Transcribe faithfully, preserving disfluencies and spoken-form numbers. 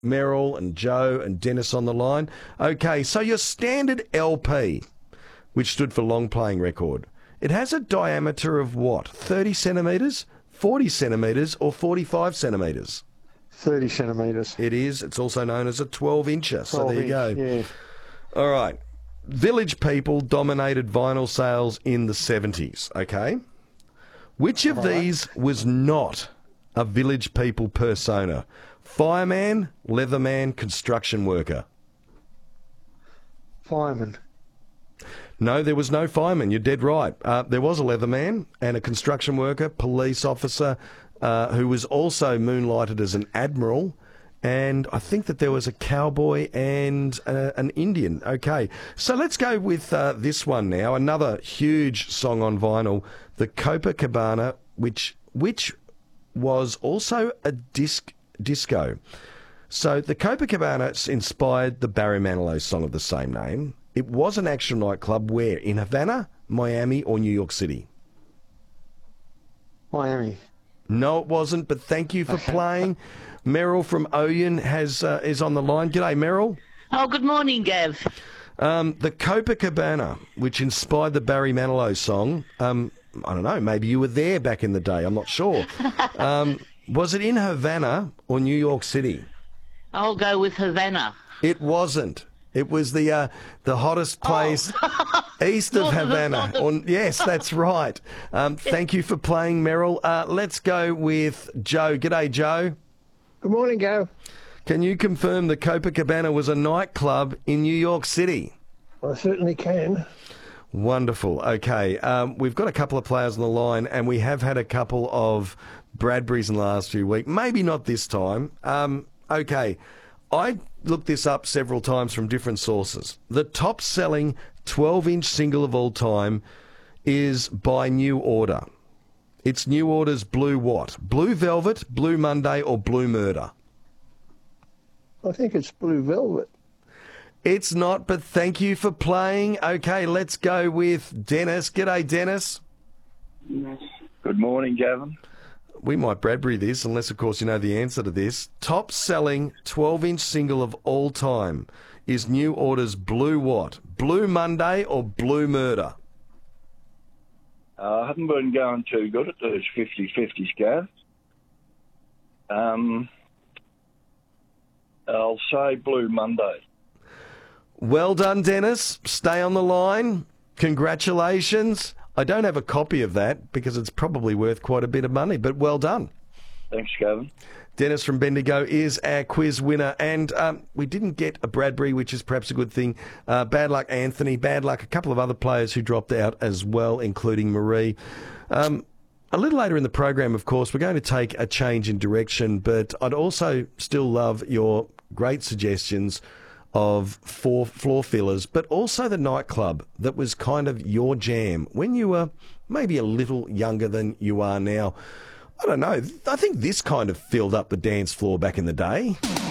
Merrill and Joe and Dennis on the line. Okay, so your standard L P, which stood for long playing record, it has a diameter of what? thirty centimetres, forty centimetres or forty-five centimetres? thirty centimetres. It is. It's also known as a twelve incher. So there you go. Yeah. All right. Village People dominated vinyl sales in the seventies, okay? Which of All right. these was not a Village People persona? Fireman, Leatherman, construction worker? Fireman. No, there was no fireman. You're dead right. Uh, there was a Leatherman and a construction worker, police officer, uh, who was also moonlighted as an admiral. And I think that there was a cowboy and uh, an Indian. Okay, so let's go with uh, this one now. Another huge song on vinyl, the Copacabana, which which was also a disc disco. So the Copacabana inspired the Barry Manilow song of the same name. It was an actual nightclub where? In Havana, Miami, or New York City? Miami. No, it wasn't, but thank you for playing. Merrill from Oyen has uh, is on the line. G'day, Merrill. Oh, good morning, Gav. Um, the Copacabana, which inspired the Barry Manilow song, um, I don't know, maybe you were there back in the day, I'm not sure. Um, was it in Havana or New York City? I'll go with Havana. It wasn't. It was the uh, the hottest place Oh. east of North of the- Havana. north of- Or- yes, that's right. Um, thank you for playing, Merrill. Uh, let's go with Joe. G'day, Joe. Good morning, Gav. Can you confirm the Copacabana was a nightclub in New York City? I certainly can. Wonderful. Okay. Um, we've got a couple of players on the line, and we have had a couple of Bradburys in the last few weeks. Maybe not this time. Um, okay. I looked this up several times from different sources. The top-selling twelve-inch single of all time is by New Order. It's New Order's Blue what? Blue Velvet, Blue Monday, or Blue Murder? I think it's Blue Velvet. It's not, but thank you for playing. Okay, let's go with Dennis. G'day, Dennis. Good morning, Gavin. We might Bradbury this, unless, of course, you know the answer to this. Top-selling twelve-inch single of all time is New Order's Blue what? Blue Monday or Blue Murder? Uh, I haven't been going too good at those fifty-fifties, Gav. Um, I'll say Blue Monday. Well done, Dennis. Stay on the line. Congratulations. I don't have a copy of that because it's probably worth quite a bit of money, but well done. Thanks, Gavin. Dennis from Bendigo is our quiz winner, and um, we didn't get a Bradbury, which is perhaps a good thing. Uh, bad luck, Anthony. Bad luck, a couple of other players who dropped out as well, including Marie. Um, a little later in the program, of course, we're going to take a change in direction, but I'd also still love your great suggestions of four floor fillers, but also the nightclub that was kind of your jam when you were maybe a little younger than you are now. I don't know. I think this kind of filled up the dance floor back in the day.